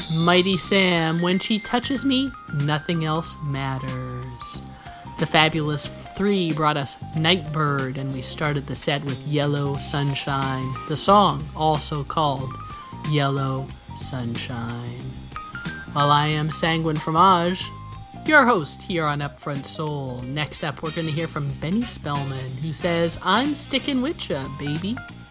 Mighty Sam, when she touches me, nothing else matters. The Fabulous 3 brought us Nightbird, and we started the set with Yellow Sunshine, the song also called Yellow Sunshine. While I am Sanguine Fromage, your host here on Upfront Soul. Next up, we're going to hear from Benny Spellman, who says, I'm sticking with ya, baby.